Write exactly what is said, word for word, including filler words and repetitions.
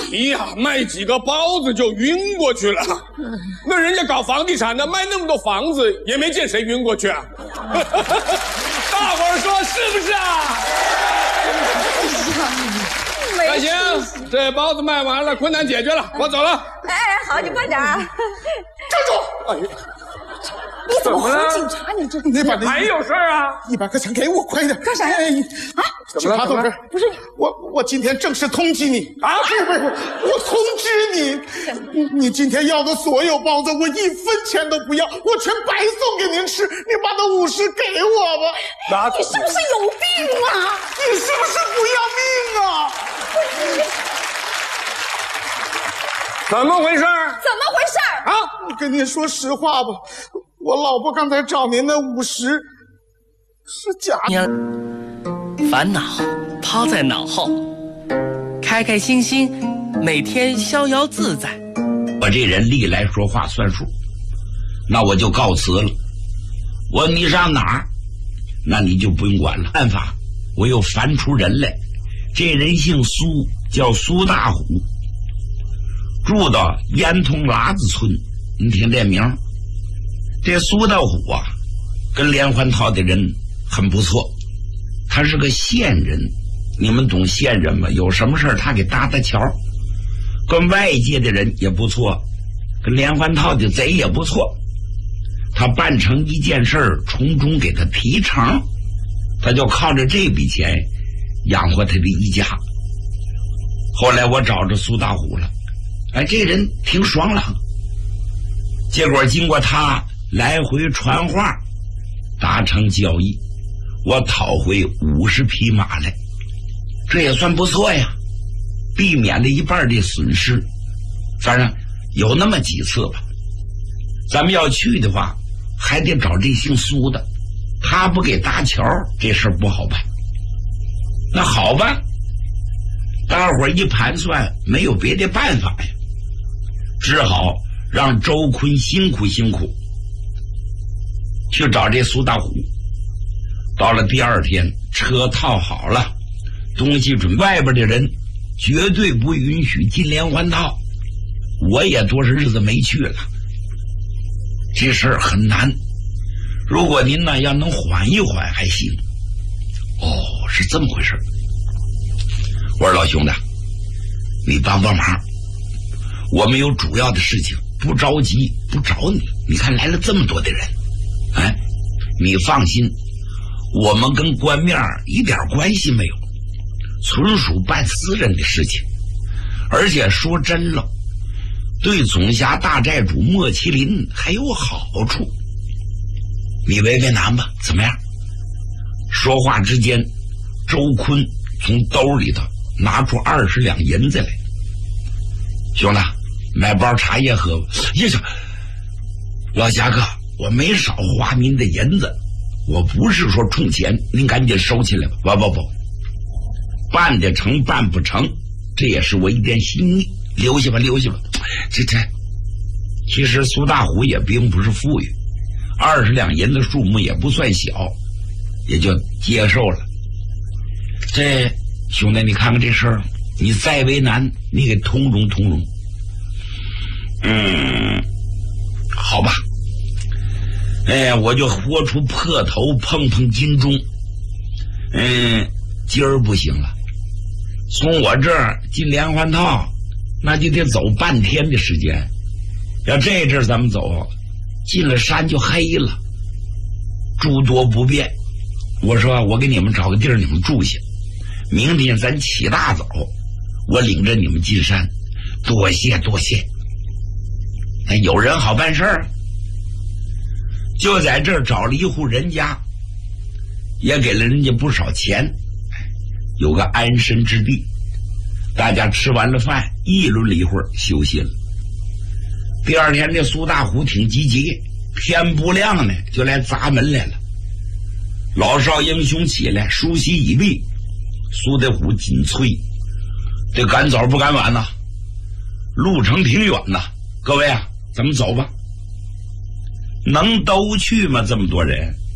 提呀、啊，卖几个包子就晕过去了。那人家搞房地产的卖那么多房子，也没见谁晕过去啊。大伙儿说是不是啊？那行，这包子卖完了，困难解决了，我走了。 哎，好，你快点啊！站住！哎呀， 你怎么和警察？你这你把还有事儿啊？ 一百块钱给我，快点！ 干啥呀？啊？ 警察同志，不是我，我今天正式通缉你啊！不是不是，我通知你，你你今天要的所有包子，我一分钱都不要，我全白送给您吃。你把那五十给我吧。 拿你是不是有病啊？ 你是不是不要命啊？ 怎么回事？怎么回事啊？ 我跟您说实话吧，我老婆刚才找您那五十是假的。 烦恼抛在脑后，开开心心，每天逍遥自在。 我这人历来说话算数，那我就告辞了。我你上哪儿，那你就不用管了。办法，我又翻出人来，这人姓苏，叫苏大虎，住到烟通喇子村。你听这名，这苏大虎啊，跟连环套的人很不错。他是个线人，你们懂线人吗？有什么事他给搭搭桥，跟外界的人也不错，跟连环套的贼也不错。他办成一件事儿，从中给他提成，他就靠着这笔钱养活他的一家。后来我找着苏大虎了，哎，这人挺爽朗。结果经过他来回传话，达成交易。我讨回五十匹马来，这也算不错呀，避免了一半的损失。反正有那么几次吧，咱们要去的话，还得找这姓苏的，他不给搭桥，这事儿不好办。那好吧，大伙儿一盘算，没有别的办法呀，只好让周坤辛苦辛苦去找这苏大虎。到了第二天，车套好了，东西准，外边的人绝对不允许进连环套。我也多少日子没去了，这事儿很难。如果您呢要能缓一缓还行。哦，是这么回事。我说老兄弟，你帮帮忙，我们有主要的事情，不着急，不找你。你看来了这么多的人，哎，你放心。我们跟官面一点关系没有，纯属办私人的事情。而且说真了，对总辖大寨主莫麒麟还有好处。你为为难吧，怎么样？说话之间，周坤从兜里头拿出二十两银子来。兄弟，买包茶叶喝吧。呀，老侠客，我没少花您的银子。我不是说冲钱，您赶紧收起来吧。不不不，办得成办不成，这也是我一点心意，留下吧留下吧。这这，其实苏大虎也并不是富裕，二十两银子数目也不算小，也就接受了。这兄弟，你看看这事儿，你再为难，你给通融通融。嗯，好吧。哎，我就豁出破头碰碰金钟。嗯，今儿不行了，从我这儿进连环套，那就得走半天的时间。要这阵咱们走，进了山就黑了，诸多不便。我说我给你们找个地儿，你们住下。明天咱起大早，我领着你们进山。多谢多谢。哎，有人好办事儿。就在这儿找了一户人家，也给了人家不少钱，有个安身之地。大家吃完了饭，议论了一会儿，休息了。第二天这苏大虎挺积极，天不亮呢就来砸门来了。老少英雄起来，梳洗已毕，苏大虎紧催：这赶早不赶晚呐，路程挺远呐，各位啊，咱们走吧。能都去吗？这么多人，